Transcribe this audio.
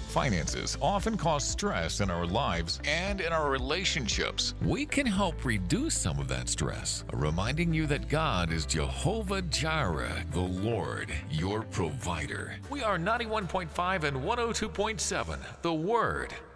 Finances often cause stress in our lives and in our relationships. We can help reduce some of that stress, reminding you that God is Jehovah Jireh, the Lord, your provider. We are 91.5 and 102.7, The Word.